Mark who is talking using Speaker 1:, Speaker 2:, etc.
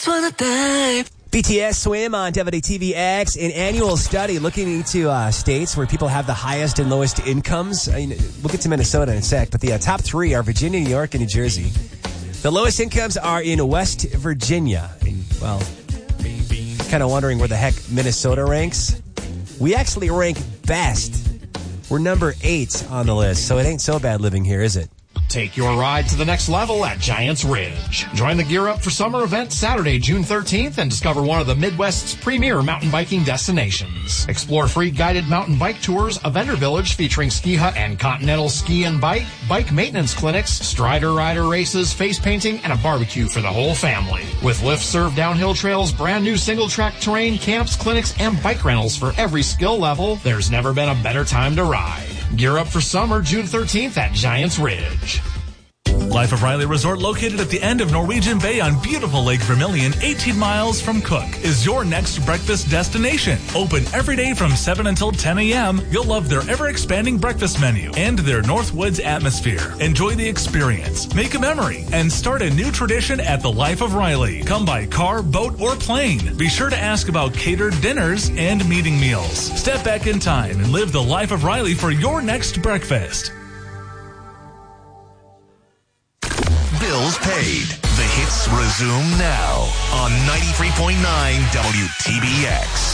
Speaker 1: just wanna dive.
Speaker 2: BTS Swim on WTVX, an annual study looking into states where people have the highest and lowest incomes. We'll get to Minnesota in a sec, but the top three are Virginia, New York, and New Jersey. The lowest incomes are in West Virginia. And, well, kind of wondering where the heck Minnesota ranks. We actually rank best. We're number 8 on the list, so it ain't so bad living here, is it?
Speaker 3: Take your ride to the next level at Giants Ridge. Join the Gear Up for Summer event Saturday, June 13th, and discover one of the Midwest's premier mountain biking destinations. Explore free guided mountain bike tours, a vendor village featuring ski hut and continental ski and bike maintenance clinics, strider rider races, face painting, and a barbecue for the whole family. With lift-served downhill trails, brand new single-track terrain, camps, clinics, and bike rentals for every skill level, there's never been a better time to ride. Gear Up for Summer, June 13th at Giants Ridge.
Speaker 4: Life of Riley Resort, located at the end of Norwegian Bay on beautiful Lake Vermilion, 18 miles from Cook, is your next breakfast destination. Open every day from 7 until 10 a.m. You'll love their ever-expanding breakfast menu and their Northwoods atmosphere. Enjoy the experience, make a memory, and start a new tradition at the Life of Riley. Come by car, boat, or plane. Be sure to ask about catered dinners and meeting meals. Step back in time and live the Life of Riley for your next breakfast.
Speaker 5: Bills paid. The hits resume now on 93.9 WTBX.